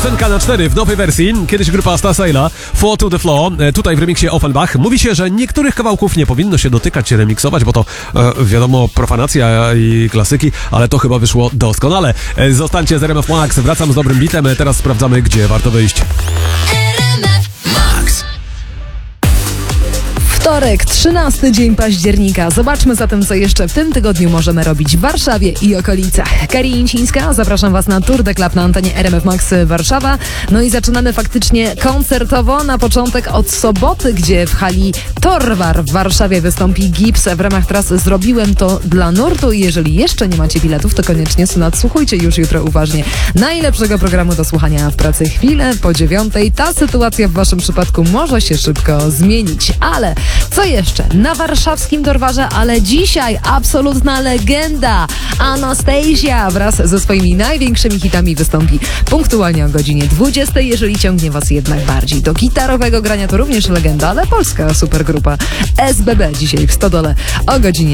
Piosenka na 4 w nowej wersji. Kiedyś grupa Stasela, Fall to the Floor, tutaj w remiksie Offenbach. Mówi się, że niektórych kawałków nie powinno się dotykać, remiksować, bo to wiadomo, profanacja i klasyki, ale to chyba wyszło doskonale. Zostańcie z RMF Max, wracam z dobrym bitem, teraz sprawdzamy, gdzie warto wyjść. Wtorek, 13 dzień października. Zobaczmy zatem, co jeszcze w tym tygodniu możemy robić w Warszawie i okolicach. Kari Jęcińska, zapraszam Was na Tour de Club na antenie RMF Max Warszawa. No i zaczynamy faktycznie koncertowo. Na początek od soboty, gdzie w hali Torwar w Warszawie wystąpi Gips w ramach trasy Zrobiłem to dla nurtu. I jeżeli jeszcze nie macie biletów, to koniecznie nadsłuchujcie już jutro uważnie najlepszego programu do słuchania w pracy chwilę po 9:00. Ta sytuacja w Waszym przypadku może się szybko zmienić, ale co jeszcze? Na warszawskim Torwarze, ale dzisiaj absolutna legenda Anastasia wraz ze swoimi największymi hitami wystąpi punktualnie o godzinie 20:00. Jeżeli ciągnie Was jednak bardziej do gitarowego grania, to również legenda, ale polska supergrupa SBB dzisiaj w Stodole o godzinie